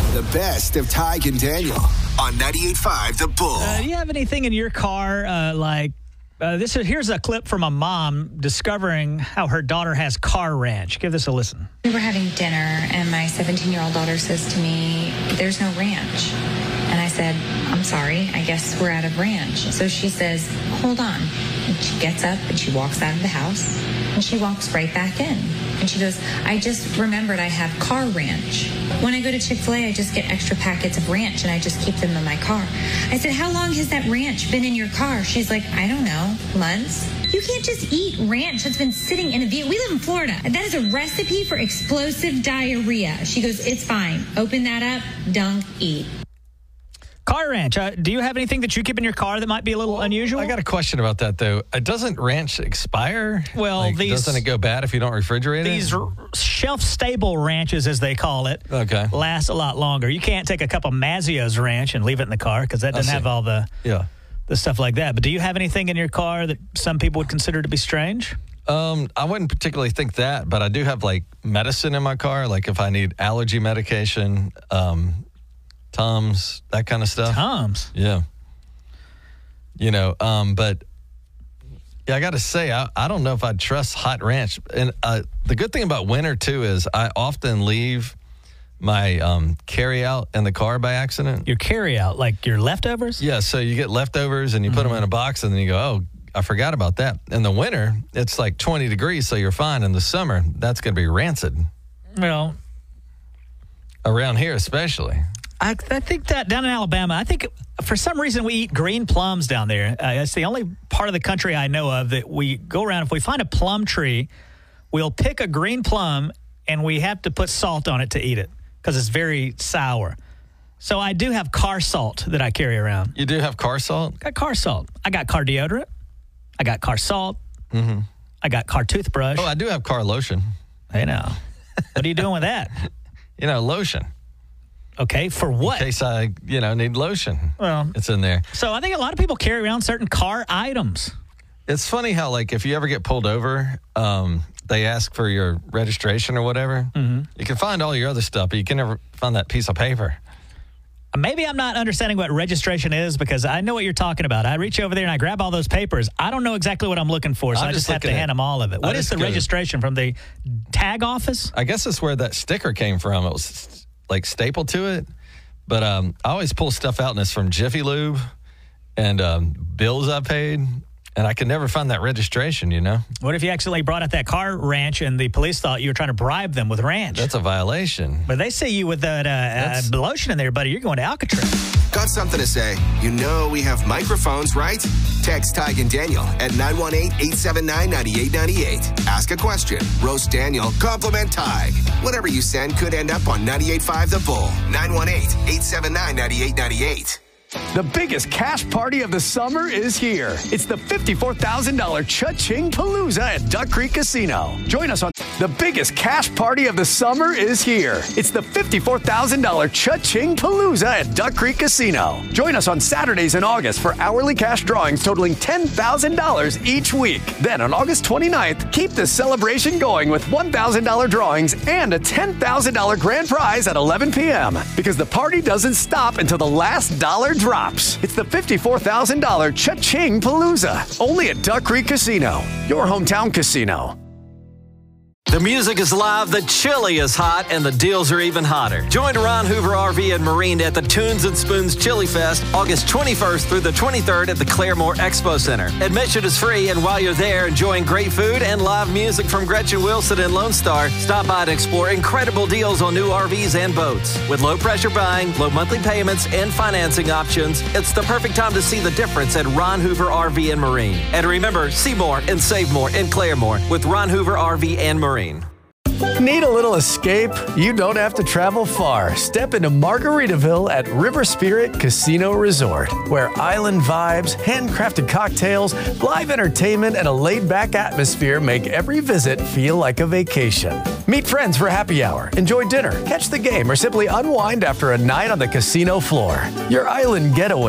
The best of Tig and Daniel on 98.5 The Bull. Do you have anything in your car here's a clip from a mom discovering how her daughter has car ranch. Give this a listen. We were having dinner, and my 17-year-old daughter says to me, "There's no ranch." And I said, "I'm sorry, I guess we're out of ranch." So she says, "Hold on." And she gets up, and she walks out of the house, and she walks right back in. And she goes, "I just remembered I have car ranch. When I go to Chick-fil-A, I just get extra packets of ranch, and I just keep them in my car." I said, "How long has that ranch been in your car?" She's like, "I don't know, months." You can't just eat ranch that's been sitting in a vehicle. We live in Florida, and that is a recipe for explosive diarrhea. She goes, "It's fine. Open that up, dunk, eat." Car ranch. Do you have anything that you keep in your car that might be a little unusual? I got a question about that, though. Doesn't ranch expire? Well, doesn't it go bad if you don't refrigerate it? These shelf-stable ranches, as they call it, last a lot longer. You can't take a cup of Mazzio's ranch and leave it in the car because that doesn't have all the stuff like that. But do you have anything in your car that some people would consider to be strange? I wouldn't particularly think that, but I do have, medicine in my car, if I need allergy medication, Tums, that kind of stuff. Tums? Yeah. But I got to say, I don't know if I'd trust hot ranch. And the good thing about winter, too, is I often leave my carry-out in the car by accident. Your carry-out, like your leftovers? Yeah, so you get leftovers and you put them in a box and then you go, oh, I forgot about that. In the winter, it's 20 degrees, so you're fine. In the summer, that's going to be rancid. Well, around here especially. I think that down in Alabama, I think for some reason we eat green plums down there. It's the only part of the country I know of that we go around. If we find a plum tree, we'll pick a green plum and we have to put salt on it to eat it because it's very sour. So I do have car salt that I carry around. You do have car salt? I got car salt. I got car deodorant. I got car salt. Mm-hmm. I got car toothbrush. Oh, I do have car lotion. I know. What are you doing with that? Lotion. Okay, for what? In case I, need lotion. Well, it's in there. So I think a lot of people carry around certain car items. It's funny how, if you ever get pulled over, they ask for your registration or whatever. Mm-hmm. You can find all your other stuff, but you can never find that piece of paper. Maybe I'm not understanding what registration is because I know what you're talking about. I reach over there and I grab all those papers. I don't know exactly what I'm looking for, so I just have to hand them all of it. What is the registration from the tag office? I guess it's where that sticker came from. It was stapled to it. But I always pull stuff out, and it's from Jiffy Lube and bills I paid. And I could never find that registration, What if you accidentally brought out that car ranch and the police thought you were trying to bribe them with ranch? That's a violation. But they see you with that lotion in there, buddy. You're going to Alcatraz. Got something to say? We have microphones, right? Text Tig and Daniel at 918-879-9898. Ask a question. Roast Daniel. Compliment Tig. Whatever you send could end up on 98.5 The Bull. 918-879-9898. The biggest cash party of the summer is here. It's the $54,000 Cha-Ching Palooza at Duck Creek Casino. Join us on the biggest cash party of the summer is here. It's the $54,000 Cha-Ching Palooza at Duck Creek Casino. Join us on Saturdays in August for hourly cash drawings totaling $10,000 each week. Then on August 29th, keep the celebration going with $1,000 drawings and a $10,000 grand prize at 11 p.m. Because the party doesn't stop until the last dollar drops. It's the $54,000 Cha-Ching Palooza. Only at Duck Creek Casino, your hometown casino. The music is live, the chili is hot, and the deals are even hotter. Join Ron Hoover RV and Marine at the Tunes and Spoons Chili Fest, August 21st through the 23rd at the Claremore Expo Center. Admission is free, and while you're there enjoying great food and live music from Gretchen Wilson and Lone Star, stop by to explore incredible deals on new RVs and boats. With low pressure buying, low monthly payments, and financing options, it's the perfect time to see the difference at Ron Hoover RV and Marine. And remember, see more and save more in Claremore with Ron Hoover RV and Marine. Need a little escape? You don't have to travel far. Step into Margaritaville at River Spirit Casino Resort, where island vibes, handcrafted cocktails, live entertainment, and a laid-back atmosphere make every visit feel like a vacation. Meet friends for happy hour, enjoy dinner, catch the game, or simply unwind after a night on the casino floor. Your island getaway